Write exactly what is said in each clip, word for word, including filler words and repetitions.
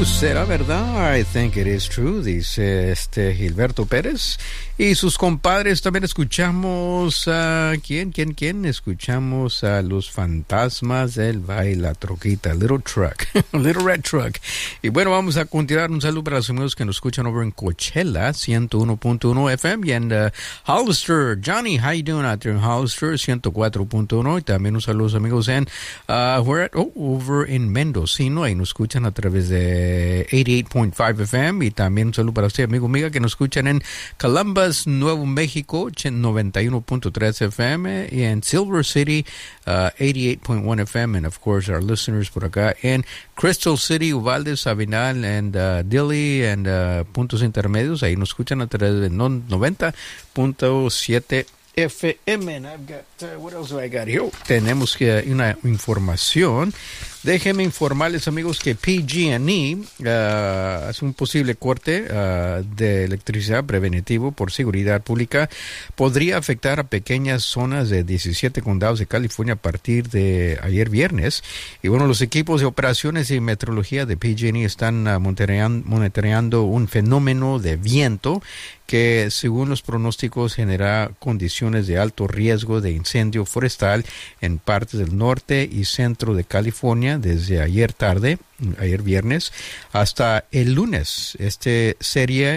¿Será verdad? I think it is true, dice este Gilberto Pérez. Y sus compadres también escuchamos a... ¿Quién? ¿Quién? ¿Quién? Escuchamos a los fantasmas del baile, la troquita, Little Truck, Little Red Truck. Y bueno, vamos a continuar. Un saludo para los amigos que nos escuchan over en Coachella, ciento uno punto uno F M, y en uh, Hollister. Johnny, how you doing out there in Hollister, ciento cuatro punto uno. Y también un saludo a los amigos en... Uh, we're at, oh, over en Mendocino. Ahí nos escuchan a través de ochenta y ocho punto cinco F M. Y también un saludo para usted, amigo, amiga, que nos escuchan en Columbus, Nuevo México, noventa y uno punto tres F M, y en Silver City, uh, ochenta y ocho punto uno F M, and of course our listeners por acá en Crystal City, Uvalde, Sabinal, and uh, Dilley, and uh, puntos intermedios. Ahí nos escuchan a través de noventa punto siete F M. And I've got, uh, what else do I got here? Oh, tenemos que uh, una información. Déjenme informarles, amigos, que P G and E uh, hace un posible corte uh, de electricidad preventivo por seguridad pública. Podría afectar a pequeñas zonas de diecisiete condados de California a partir de ayer viernes. Y bueno, los equipos de operaciones y meteorología de P G and E están uh, monitoreando, monitoreando un fenómeno de viento que, según los pronósticos, genera condiciones de alto riesgo de incendio forestal en partes del norte y centro de California desde ayer tarde, ayer viernes, hasta el lunes. Este sería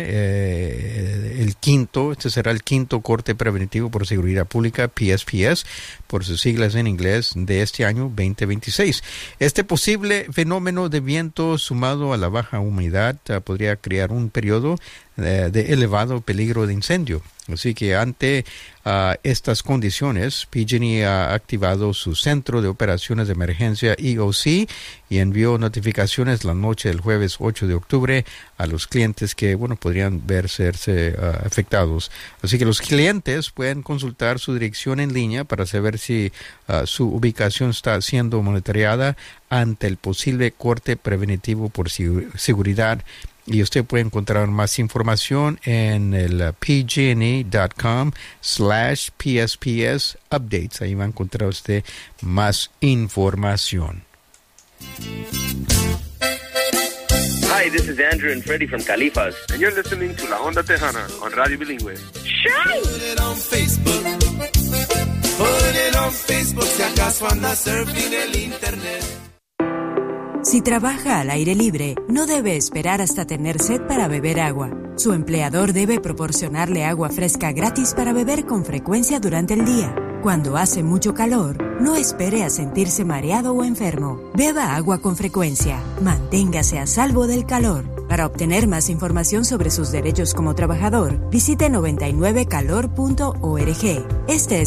eh, el quinto, este será el quinto corte preventivo por seguridad pública, P S P S, por sus siglas en inglés, de este año veinte veintiséis. Este posible fenómeno de viento sumado a la baja humedad uh, podría crear un periodo de, de elevado peligro de incendio. Así que ante uh, estas condiciones, P G and E ha activado su Centro de Operaciones de Emergencia E O C y envió notificaciones la noche del jueves ocho de octubre a los clientes que, bueno, podrían verse uh, afectados. Así que los clientes pueden consultar su dirección en línea para saber si uh, su ubicación está siendo monitoreada ante el posible corte preventivo por sig- seguridad. Y usted puede encontrar más información en el pgne.com slash PSPS updates. Ahí va a encontrar usted más información. Hi, this is Andrew and Freddie from Califas. And you're listening to La Onda Tejana on Radio Bilingüe. Shy! Put it on Facebook. Put it on Facebook. Si acaso anda surfing el internet. Si trabaja al aire libre, no debe esperar hasta tener sed para beber agua. Su empleador debe proporcionarle agua fresca gratis para beber con frecuencia durante el día. Cuando hace mucho calor, no espere a sentirse mareado o enfermo. Beba agua con frecuencia. Manténgase a salvo del calor. Para obtener más información sobre sus derechos como trabajador, visite noventa y nueve calor punto org. Este es